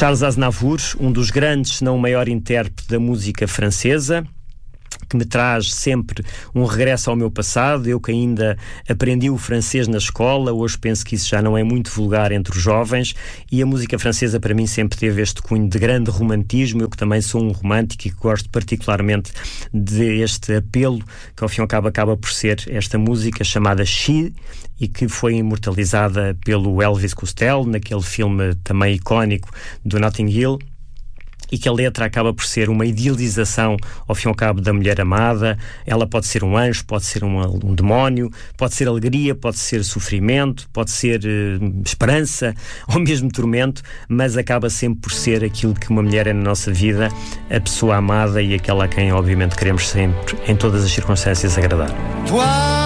Charles Aznavour, um dos grandes, se não o maior intérprete da música francesa, que me traz sempre um regresso ao meu passado. Eu que ainda aprendi o francês na escola, hoje penso que isso já não é muito vulgar entre os jovens, e a música francesa para mim sempre teve este cunho de grande romantismo. Eu que também sou um romântico e que gosto particularmente deste apelo, que ao fim e ao cabo acaba por ser esta música chamada She, e que foi imortalizada pelo Elvis Costello naquele filme também icónico do Notting Hill, e que a letra acaba por ser uma idealização, ao fim e ao cabo, da mulher amada. Ela pode ser um anjo, pode ser um demónio, pode ser alegria, pode ser sofrimento, pode ser esperança, ou mesmo tormento, mas acaba sempre por ser aquilo que uma mulher é na nossa vida, a pessoa amada e aquela a quem, obviamente, queremos sempre, em todas as circunstâncias, agradar.